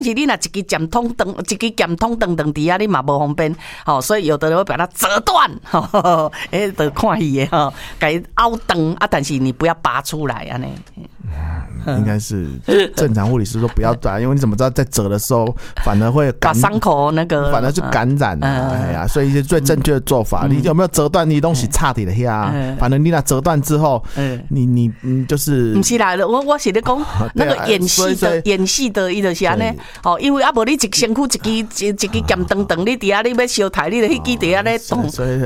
是你若一支剑筒断，伫遐，你嘛无方便，所以有的人会把它折断，就看戏的给凹断啊，但是你不要拔出来啊， 应该是正常护理师说不要打，因为你怎么知道在折的时候反而会把伤口那个， 反而是感染哎呀，所以是最正确的做法。你有没有折断？你东西差点了呀，反正你那折断之后，你就是不是啦，我是在讲那个演戏的，伊就是安尼，因为啊无你一身躯一支剑断，你底下你要烧台，你就迄支底下咧动， 所以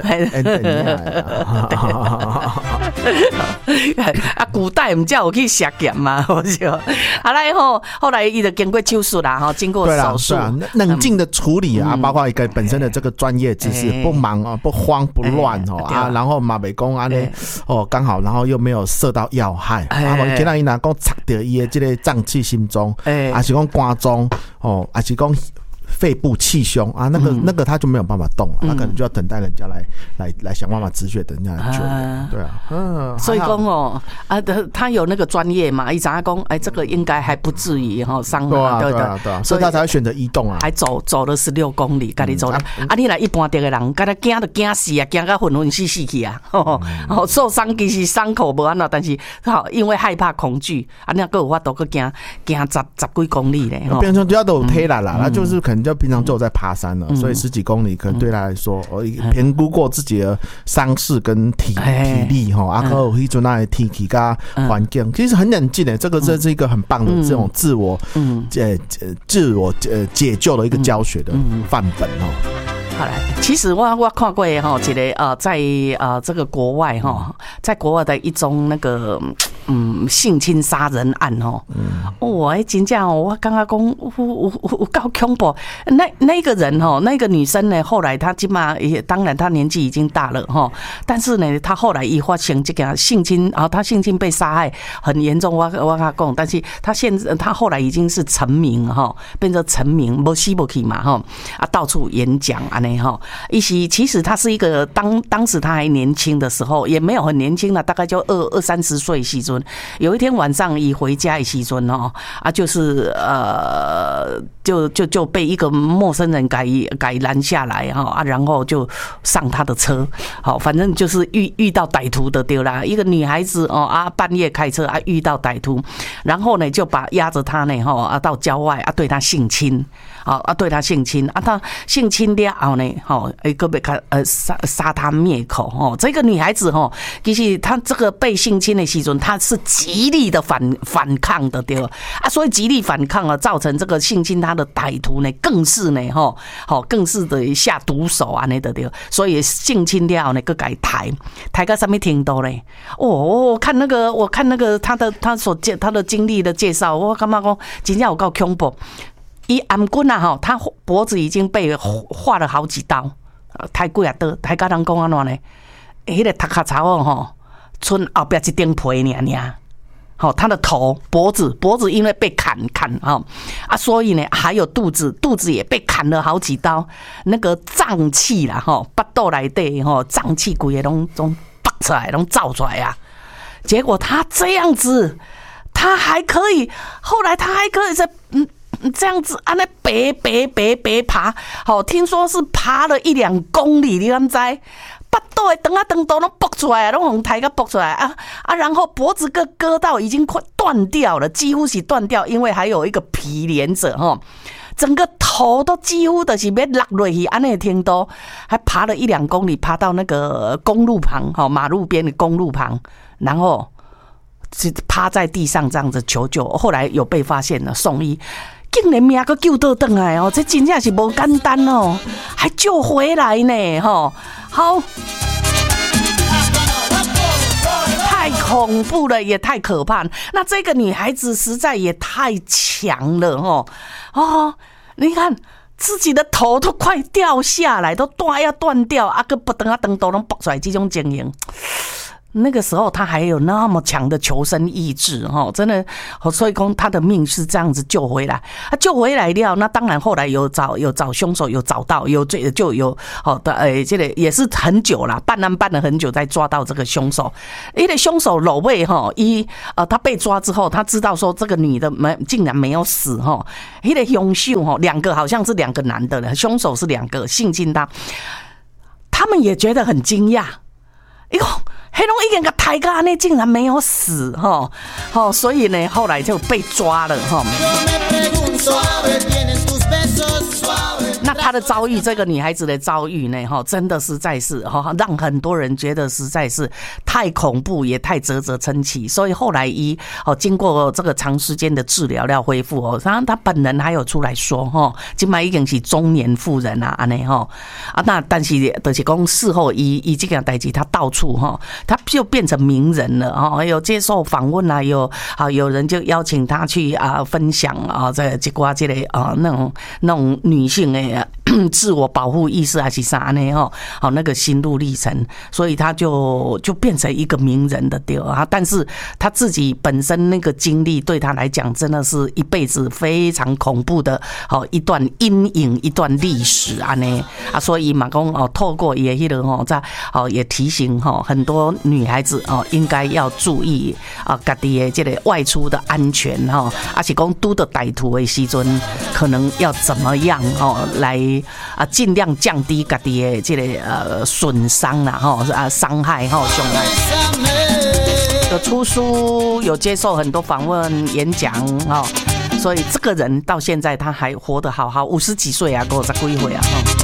啊，古代唔叫有去射剑嘛，好笑。后来伊就经过手术啦，经过手术， 冷静的处理啊，包括一个本身的这个专业知识，不忙啊，不慌不乱啊，然后嘛袂讲安尼刚好，然后又没有射到要害，今仔伊若讲插到伊的这个脏器心中，还是讲肝中还是讲肺部气胸啊，那个他就没有办法动了，他可能就要等待人家来想办法止血，等人家来救人，对啊， 所以讲他有那个专业嘛，伊知影讲，这个应该还不至于伤害， 对啊，所以他才会选择移动啊， 还走了16公里，家己走了你来一般的人，敢若惊就惊死啊，惊到魂魂死去啊，受伤其实伤口无安怎，但是因为害怕恐惧，那个有法度去惊10几公里嘞， 变成主要都有体力啦，他就是可能就平常就有在爬山了，所以10几公里可能对他来说，评估过自己的伤势跟体力哈，还有迄阵那的天气跟环境，其实很冷静的，这是一个很棒的这种自我解救的一个教学的范本哦。 好来，其实我看过一个在这个国外在国外的一宗那个性侵杀人案真正我刚刚讲有够恐怖。那个人那个女生呢，后来她起码也当然她年纪已经大了但是呢，她后来也发生这个性侵，她性侵被杀害很严重，我跟她讲，但是她后来已经是成名变成成名，没死不去嘛到处演讲其实他是一个当时他还年轻的时候，也没有很年轻了，大概就20-30岁时阵。有一天晚上一回家的时阵就是就被一个陌生人给拦下来然后就上他的车，反正就是遇到歹徒的对啦，一个女孩子半夜开车遇到歹徒，然后呢就压着他呢到郊外对他性侵。对他性侵他性侵了后呢个要杀他灭口这个女孩子其实她这个被性侵的时阵，她是极力的反抗的对所以极力反抗造成这个性侵她的歹徒呢更是呢更是的下毒手安尼的对，所以性侵了后呢个给抬到什么程度呢？我看那个他的经历的介绍，我感觉讲真正有够恐怖。伊颔棍他脖子已经被划了好几刀，太贵啊！太甲人讲安怎呢？迄个头壳查某剩后壁一顶皮尔，他的头脖子因为被砍所以呢还有肚子也被砍了好几刀，那个脏器啦巴肚内底脏器规个拢拔出来，拢造出来啊！结果他这样子，后来他还可以在这样子按那白爬，听说是爬了1-2公里，你敢知？巴肚的肠都爆出来，拢红抬个爆出来然后脖子割到已经快断掉了，几乎是断掉，因为还有一个皮连着整个头都几乎的是要落落去安尼程度，还爬了1-2公里，爬到那个公路旁马路边的公路旁，然后趴在地上这样子求救，后来有被发现了，送医。竟然命还救倒回来这真正是不简单还救回来呢好，太恐怖了，也太可怕。那这个女孩子实在也太强了你看自己的头都快掉下来，都要断掉个不等都能爆出来这种情形。 那个时候他还有那么强的求生意志哈，真的，所以说他的命是这样子救回来。他救回来了，那当然后来有找凶手，有找到，就有好的这个也是很久了，办案办了很久才抓到这个凶手。因为凶手老魏哈他被抓之后，他知道说这个女的竟然没有死哈，那个凶手哈两个好像是两个男的了，凶手是两个性侵他们也觉得很惊讶，哎呦。黑龙一个人抬个那竟然没有死哈，所以呢后来就被抓了哈。那她的遭遇，这个女孩子的遭遇呢，真的实在是让很多人觉得实在是太恐怖，也太啧啧称奇。所以后来经过这个长时间的治疗要恢复她本人还有出来说现在已经是中年妇人啊安尼那但是就是说事后以这件代志，她到处她就变成名人了有接受访问啊，有人就邀请她去分享这一挂这个那种女性的自我保护意识还是啥呢那个心路历程，所以他就变成一个名人的对但是他自己本身那个经历对他来讲真的是一辈子非常恐怖的一段阴影，一段历史所以嘛讲透过也迄个在也提醒很多女孩子应该要注意家己的这个外出的安全而且讲拄到歹徒的时阵可能要怎么样来尽量降低自己的这个损伤啦伤害伤害。有出书，有接受很多访问演讲所以这个人到现在他还活得好好，50几岁啊，50几岁啊